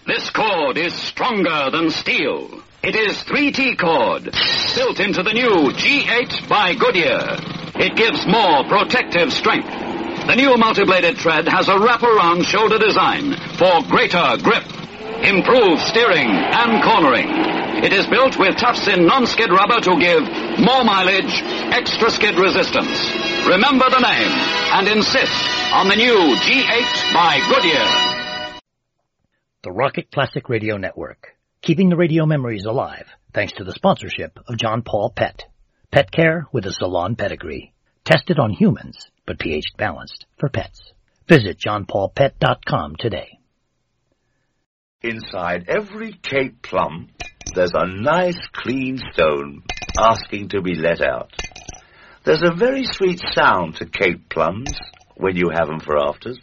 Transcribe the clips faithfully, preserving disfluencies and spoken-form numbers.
This cord is stronger than steel. It is three T cord, built into the new G eight by Goodyear. It gives more protective strength. The new multi-bladed tread has a wrap-around shoulder design for greater grip, improved steering and cornering. It is built with tufts-in non-skid rubber to give more mileage, extra skid resistance. Remember the name and insist on the new G eight by Goodyear. The Rocket Classic Radio Network, keeping the radio memories alive thanks to the sponsorship of John Paul Pet. Pet care with a salon pedigree. Tested on humans, but pH balanced for pets. Visit john paul pet dot com today. Inside every Cape plum, there's a nice clean stone asking to be let out. There's a very sweet sound to Cape plums when you have them for afters.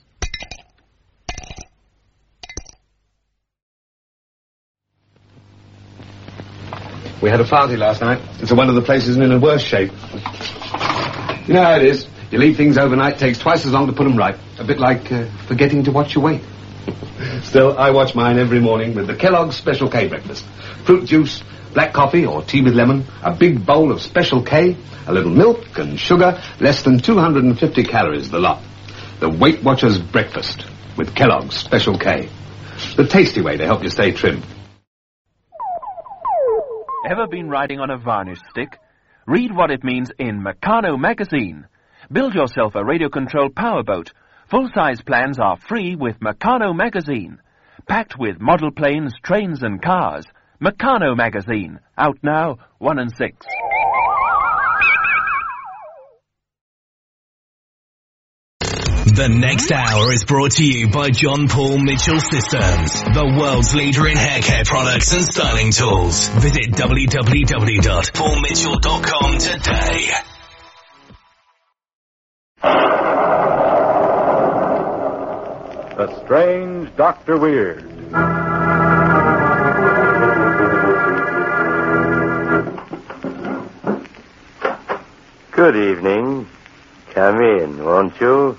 We had a party last night, and so one of the places is in a worse shape. You know how it is. You leave things overnight, takes twice as long to put them right. A bit like uh, forgetting to watch your weight. Still, I watch mine every morning with the Kellogg's Special K breakfast. Fruit juice, black coffee or tea with lemon, a big bowl of Special K, a little milk and sugar, less than two hundred fifty calories the lot. The Weight Watchers breakfast with Kellogg's Special K. The tasty way to help you stay trim. Ever been riding on a varnish stick? Read what it means in Meccano magazine. Build yourself a radio-controlled powerboat. Full-size plans are free with Meccano magazine. Packed with model planes, trains and cars. Meccano magazine. Out now, one and six. The next hour is brought to you by John Paul Mitchell Systems, the world's leader in hair care products and styling tools. Visit w w w dot paul mitchell dot com today. The Strange Doctor Weird. Good evening. Come in, won't you?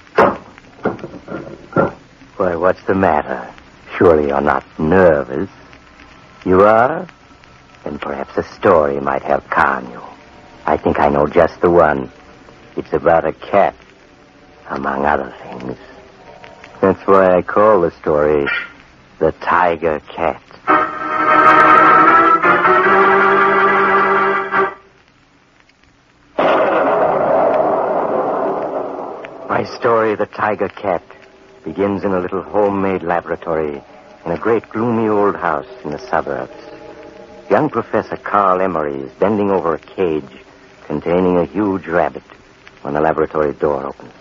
Why, what's the matter? Surely you're not nervous. You are? Then perhaps a story might help calm you. I think I know just the one. It's about a cat, among other things. That's why I call the story The Tiger Cat. My story, The Tiger Cat, begins in a little homemade laboratory in a great gloomy old house in the suburbs. Young Professor Carl Emery is bending over a cage containing a huge rabbit when the laboratory door opens.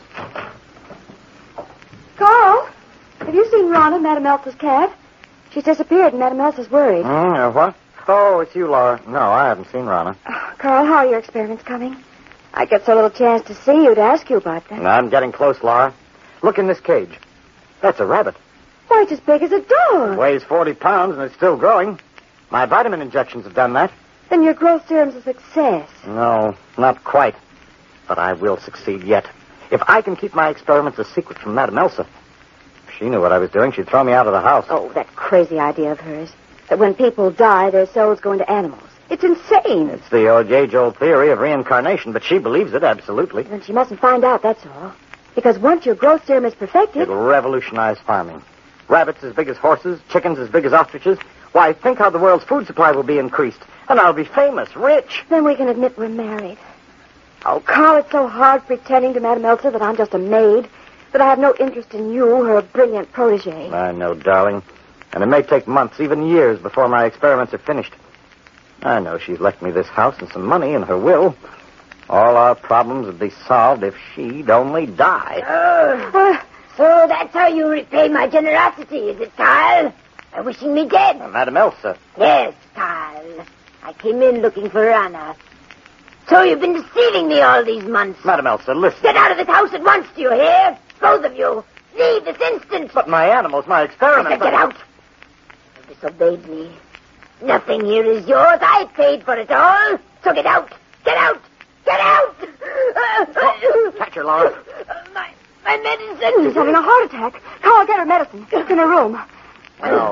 Carl, have you seen Rana, Madame Elsa's cat? She's disappeared and Madame Elsa's worried. Mm, uh, what? Oh, it's you, Laura. No, I haven't seen Rana. Oh, Carl, how are your experiments coming? I get so little chance to see you to ask you about them. I'm getting close, Laura. Look in this cage. That's a rabbit. Why, it's as big as a dog. It weighs forty pounds and it's still growing. My vitamin injections have done that. Then your growth serum's a success. No, not quite. But I will succeed yet. If I can keep my experiments a secret from Madame Elsa. If she knew what I was doing, she'd throw me out of the house. Oh, that crazy idea of hers. That when people die, their souls go into animals. It's insane. It's the old age-old theory of reincarnation, but she believes it, absolutely. Then she mustn't find out, that's all. Because once your growth serum is perfected... It'll revolutionize farming. Rabbits as big as horses, chickens as big as ostriches. Why, think how the world's food supply will be increased. And I'll be famous, rich. Then we can admit we're married. Oh, Carl, it's so hard pretending to Madame Elsa that I'm just a maid, that I have no interest in you, her brilliant protege. I know, darling. And it may take months, even years, before my experiments are finished. I know she's left me this house and some money in her will. All our problems would be solved if she'd only die. Oh, so that's how you repay my generosity, is it, Carl? By wishing me dead? Uh, Madame Elsa. Yes, Carl. I came in looking for Rana. So you've been deceiving me all these months. Madame Elsa, listen. Get out of this house at once, do you hear? Both of you. Leave this instant. But my animals, my experiments... I said get out. You disobeyed me. Nothing here is yours. I paid for it all. So get out. Get out. Get out. Oh, catch her, Laura. My, my medicine. She's having a heart attack. Carl, get her medicine. It's in her room. No.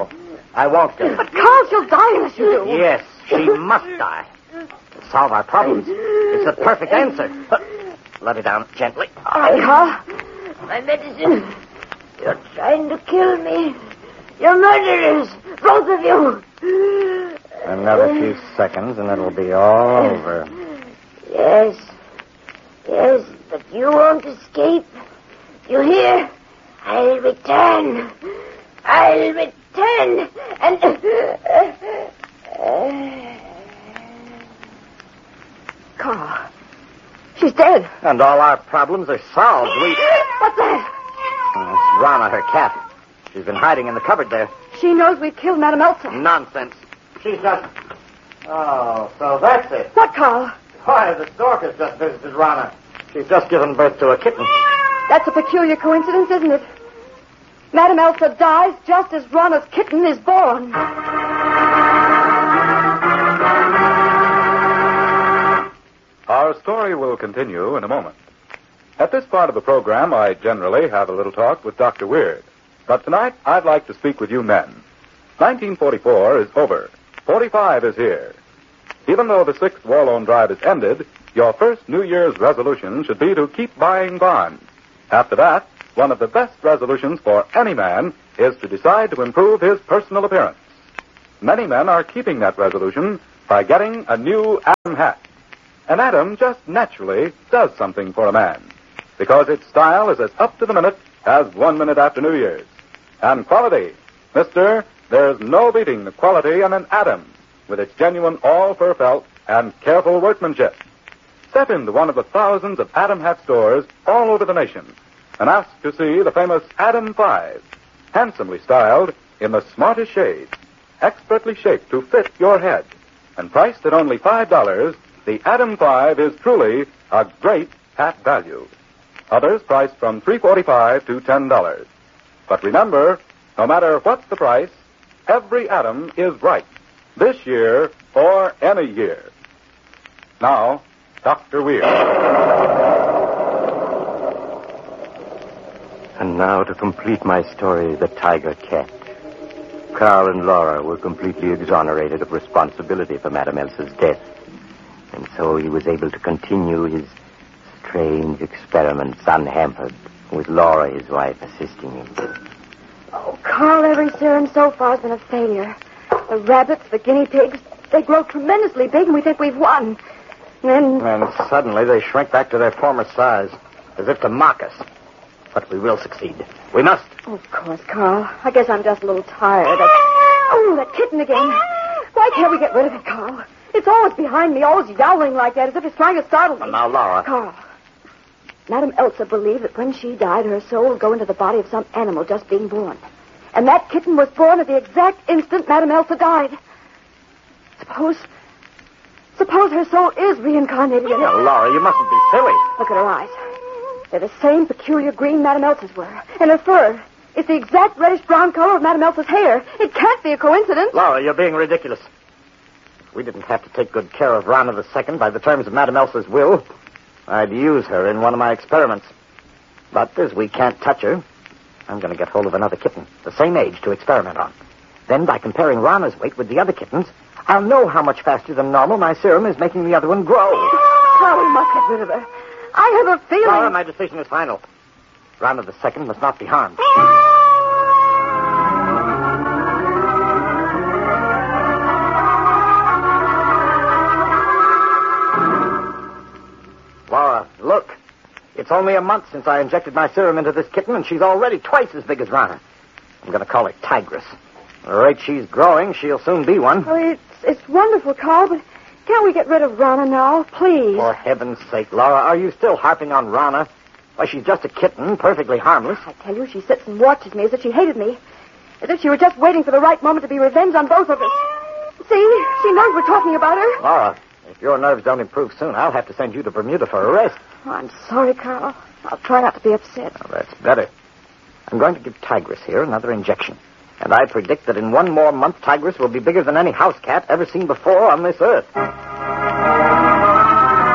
I won't get her. But, Carl, she'll die unless you do. Yes, she must die. To solve our problems. It's the perfect answer. Let her down gently. All right, Carl. My medicine. You're trying to kill me. You're murderers. Both of you. Another few seconds and it'll be all over. Yes. Yes, but you won't escape. You hear? I'll return. I'll return. And... Carl. She's dead. And all our problems are solved. We... What's that? Oh, it's Rana, her cat. She's been hiding in the cupboard there. She knows we killed Madame Elsa. Nonsense. She's just... Oh, so that's it. What, Carl? Why, the stork has just visited Rana. She's just given birth to a kitten. That's a peculiar coincidence, isn't it? Madame Elsa dies just as Rana's kitten is born. Our story will continue in a moment. At this part of the program, I generally have a little talk with Doctor Weird. But tonight, I'd like to speak with you men. nineteen forty-four is over. forty-five is here. Even though the sixth war loan drive is ended, your first New Year's resolution should be to keep buying bonds. After that, one of the best resolutions for any man is to decide to improve his personal appearance. Many men are keeping that resolution by getting a new Adam hat. An Adam just naturally does something for a man, because its style is as up to the minute as one minute after New Year's. And quality. Mister, there's no beating the quality in an Adam, with its genuine all-fur felt and careful workmanship. Step into one of the thousands of Adam hat stores all over the nation and ask to see the famous Adam five, handsomely styled in the smartest shade, expertly shaped to fit your head, and priced at only five dollars. The Adam five is truly a great hat value. Others priced from three dollars and forty-five cents to ten dollars. But remember, no matter what the price, every Adam is right, this year or any year. Now, Doctor Weir. And now to complete my story, the Tiger Cat. Carl and Laura were completely exonerated of responsibility for Madame Elsa's death. And so he was able to continue his strange experiments unhampered, with Laura, his wife, assisting him. Oh, Carl, every serum so far has been a failure. The rabbits, the guinea pigs, they grow tremendously big and we think we've won. And then... And suddenly they shrink back to their former size, as if to mock us. But we will succeed. We must. Oh, of course, Carl. I guess I'm just a little tired. Of... Oh, that kitten again. Why can't we get rid of it, Carl? It's always behind me, always yowling like that, as if it's trying to startle me. Well, now, Laura. Carl, Madame Elsa believed that when she died, her soul would go into the body of some animal just being born. And that kitten was born at the exact instant Madame Elsa died. Suppose... Suppose her soul is reincarnated in it. Now, Laura, you mustn't be silly. Look at her eyes. They're the same peculiar green Madame Elsa's were. And her fur. It's the exact reddish-brown color of Madame Elsa's hair. It can't be a coincidence. Laura, you're being ridiculous. If we didn't have to take good care of Rana the Second by the terms of Madame Elsa's will, I'd use her in one of my experiments. But as we can't touch her, I'm going to get hold of another kitten, the same age, to experiment on. Then, by comparing Rana's weight with the other kittens, I'll know how much faster than normal my serum is making the other one grow. Oh, we must get rid of her. I have a feeling... Laura, my decision is final. Rana the Second must not be harmed. Laura, look. It's only a month since I injected my serum into this kitten, and she's already twice as big as Rana. I'm going to call her Tigress. At the rate she's growing, she'll soon be one. Oh, it's, it's wonderful, Carl, but can't we get rid of Rana now, please? For heaven's sake, Laura, are you still harping on Rana? Why, she's just a kitten, perfectly harmless. I tell you, she sits and watches me as if she hated me. As if she were just waiting for the right moment to be revenged on both of us. See? She knows we're talking about her. Laura, if your nerves don't improve soon, I'll have to send you to Bermuda for a rest. Oh, I'm sorry, Carl. I'll try not to be upset. Oh, that's better. I'm going to give Tigress here another injection. And I predict that in one more month, Tigress will be bigger than any house cat ever seen before on this earth.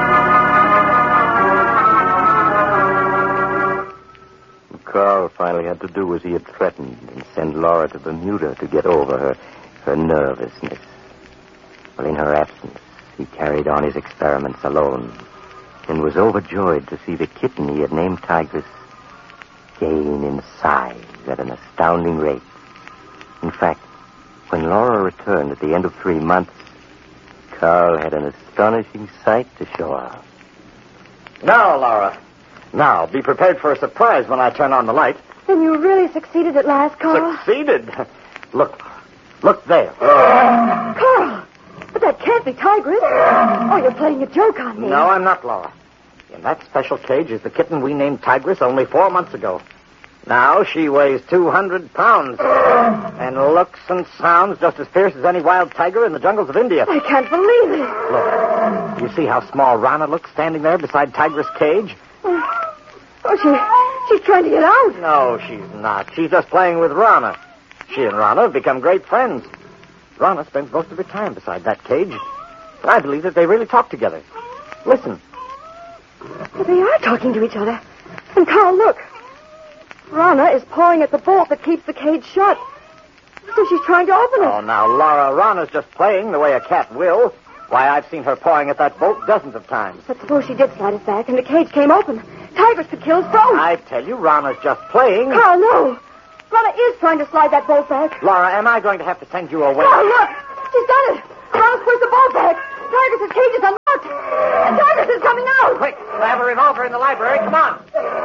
Carl finally had had to do as he had threatened and send Laura to Bermuda to get over her, her nervousness. Well, in her absence, he carried on his experiments alone and was overjoyed to see the kitten he had named Tigress gain in size at an astounding rate. In fact, when Laura returned at the end of three months, Carl had an astonishing sight to show her. Now, Laura. Now, be prepared for a surprise when I turn on the light. Then you really succeeded at last, Carl. Succeeded? Look, look there. Carl! But that can't be Tigress. Oh, you're playing a joke on me. No, I'm not, Laura. In that special cage is the kitten we named Tigress only four months ago. Now she weighs two hundred pounds and looks and sounds just as fierce as any wild tiger in the jungles of India. I can't believe it. Look, you see how small Rana looks standing there beside Tigress' cage? Oh, oh she, she's trying to get out. No, she's not. She's just playing with Rana. She and Rana have become great friends. Rana spends most of her time beside that cage. I believe that they really talk together. Listen. But they are talking to each other. And Carl, look. Rana is pawing at the bolt that keeps the cage shut. So she's trying to open it. Oh, now, Laura, Rana's just playing the way a cat will. Why, I've seen her pawing at that bolt dozens of times. But suppose she did slide it back and the cage came open. Tigress could kill us both. I tell you, Rana's just playing. Carl, no. Rana is trying to slide that bolt back. Laura, am I going to have to send you away? Carl, look. She's done it. Rana's pushed the bolt back. Tigress' cage is unlocked. And Tigress is coming out. Quick, I have a revolver in the library. Come on.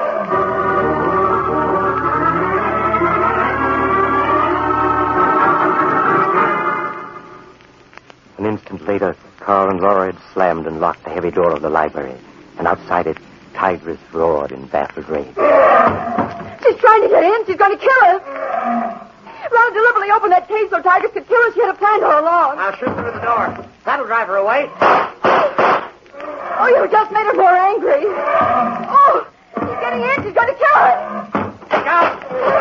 An instant later, Carl and Laura had slammed and locked the heavy door of the library. And outside it, Tigress roared in baffled rage. She's trying to get in. She's going to kill us. Rana deliberately opened that cage so Tigress could kill us. She had a plan all along. I'll shoot through the door. That'll drive her away. Oh, you just made her more angry. Oh, she's getting in. She's going to kill us.